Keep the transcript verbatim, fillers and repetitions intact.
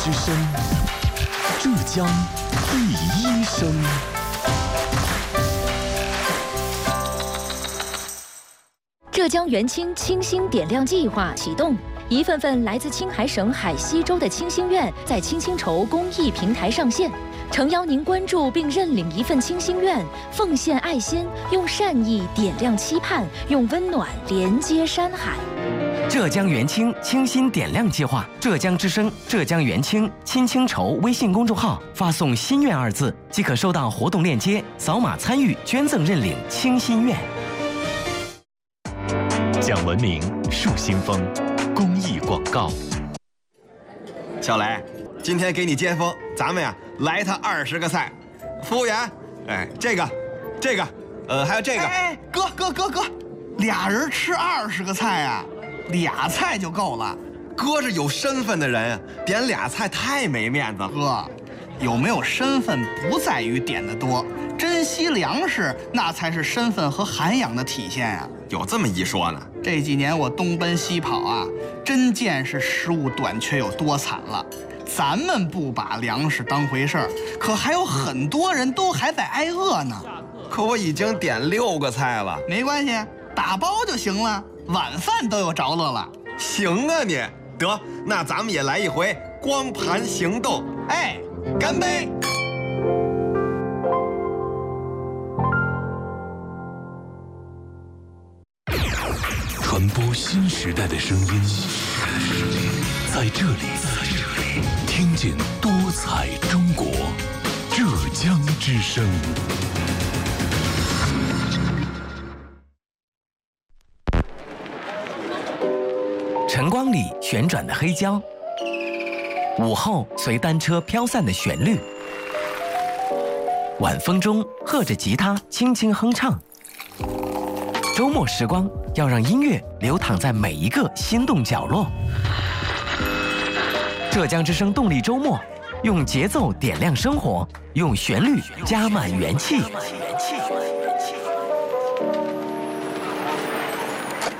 之声，浙江第一声。 浙江元清清新点亮计划启动，一份份来自青海省海西州的清心愿在青青筹公益平台上线，诚邀您关注并认领一份清心愿，奉献爱心，用善意点亮期盼，用温暖连接山海。 浙江元清清新点亮计划，浙江之声、浙江元清青青筹微信公众号发送“心愿”二字，即可收到活动链接，扫码参与捐赠认领清心愿。 讲文明树新风，公益广告。 小雷，今天给你接风，咱们呀来他二十个菜。服务员，哎，这个，这个，呃，还有这个。 哎，哥哥哥哥，俩人吃二十个菜啊？俩菜就够了。 哥是有身份的人，点俩菜太没面子了。 哥，有没有身份不在于点的多，珍惜粮食那才是身份和涵养的体现啊。 有这么一说呢？ 这几年我东奔西跑啊，真见识食物短缺有多惨了。咱们不把粮食当回事儿，可还有很多人都还在挨饿呢。 可我已经点六个菜了。 没关系，打包就行了，晚饭都有着落了。 行啊你，得，那咱们也来一回光盘行动。 哎，干杯！ 传播新时代的声音，在这里，听见多彩中国，浙江之声。 晨光里旋转的黑胶，午后随单车飘散的旋律，晚风中和着吉他轻轻哼唱。周末时光，要让音乐流淌在每一个心动角落。浙江之声动力周末，用节奏点亮生活，用旋律加满元气。